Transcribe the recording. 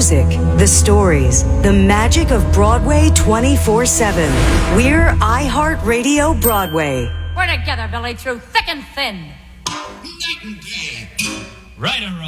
music, the stories, the magic of Broadway 24/7. We're iHeartRadio Broadway. We're together, Billy, through thick and thin. Night and day. Right or wrong.